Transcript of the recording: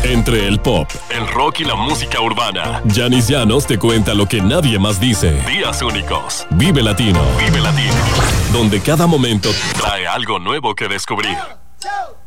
Entre el pop, el rock y la música urbana, Yanis Llanos te cuenta lo que nadie más dice. Días únicos. Vive Latino. Vive Latino. Donde cada momento trae algo nuevo que descubrir.